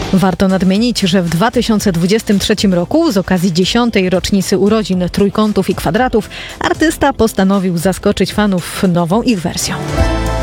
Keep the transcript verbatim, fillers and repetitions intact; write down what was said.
Warto nadmienić, że w dwa tysiące dwudziestym trzecim roku z okazji dziesiątej rocznicy urodzin trójkątów i kwadratów artysta postanowił zaskoczyć fanów nową ich wersją.